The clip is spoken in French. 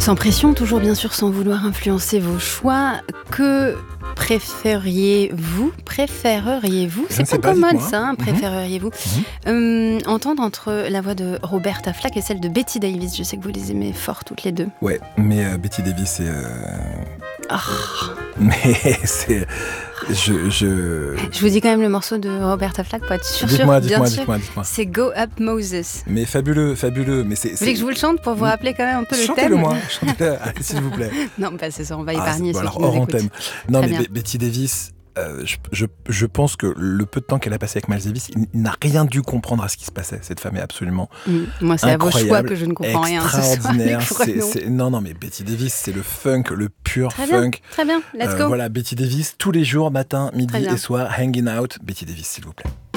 Sans pression, toujours bien sûr sans vouloir influencer vos choix. Que préfériez-vous C'est pas commode ça, hein, préféreriez-vous entendre entre la voix de Roberta Flack et celle de Betty Davis. Je sais que vous les aimez fort toutes les deux. Ouais, mais Betty Davis, c'est... Mais c'est... Je vous dis quand même le morceau de Roberta Flack pour être sûr. Dites-moi. C'est Go Up Moses. Mais fabuleux. Mais vous voulez que je vous le chante pour vous rappeler quand même un peu le thème ? Chantez-le, s'il vous plaît. Non, pas c'est ça, on va épargner ceux alors, qui nous hors écoutent. antenne. Non, Très mais bien. Betty Davis... je pense que le peu de temps qu'elle a passé avec Miles Davis, il n'a rien dû comprendre à ce qui se passait. Cette femme est absolument Moi, c'est à vos choix incroyable, que je ne comprends rien. Extraordinaire. Non, mais Betty Davis, c'est le funk, le pur funk. Très bien, let's go. Voilà, Betty Davis, tous les jours, matin, midi et soir, hanging out. Betty Davis, s'il vous plaît.